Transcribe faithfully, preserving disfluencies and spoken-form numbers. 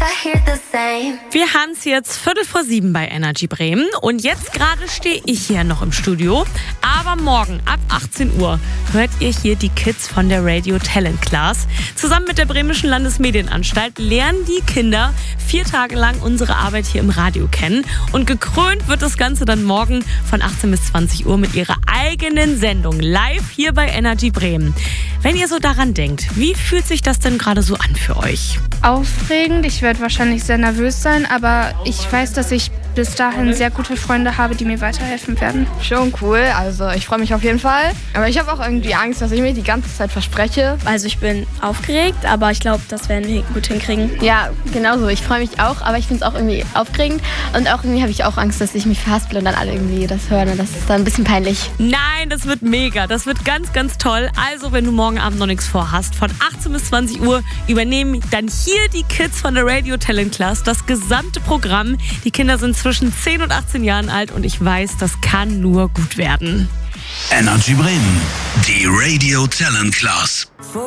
Wir haben es jetzt Viertel vor sieben bei Energy Bremen und jetzt gerade stehe ich hier noch im Studio. Aber morgen ab achtzehn Uhr hört ihr hier die Kids von der Radio Talent Class. Zusammen mit der Bremischen Landesmedienanstalt lernen die Kinder vier Tage lang unsere Arbeit hier im Radio kennen. Und gekrönt wird das Ganze dann morgen von achtzehn bis zwanzig Uhr mit ihrer eigenen Sendung live hier bei Energy Bremen. Wenn ihr so daran denkt, wie fühlt sich das denn gerade so an für euch? Aufregend, ich werde wahrscheinlich sehr nervös sein, aber ich weiß, dass ich bis dahin sehr gute Freunde habe, die mir weiterhelfen werden. Schon cool, also ich freue mich auf jeden Fall. Aber ich habe auch irgendwie Angst, dass ich mich die ganze Zeit verspreche. Also ich bin aufgeregt, aber ich glaube, das werden wir gut hinkriegen. Ja, genauso. Ich freue mich auch, aber ich finde es auch irgendwie aufregend. Und auch irgendwie habe ich auch Angst, dass ich mich verhaspel und dann alle irgendwie das hören. Und das ist dann ein bisschen peinlich. Nein, das wird mega. Das wird ganz, ganz toll. Also, wenn du morgen Abend noch nichts vorhast, von achtzehn bis zwanzig Uhr übernehmen dann hier die Kids von der Radio Talent Class das gesamte Programm. Die Kinder sind zwischen zehn und achtzehn Jahren alt und ich weiß, das kann nur gut werden. Energy Bremen, die Radio Talent Class.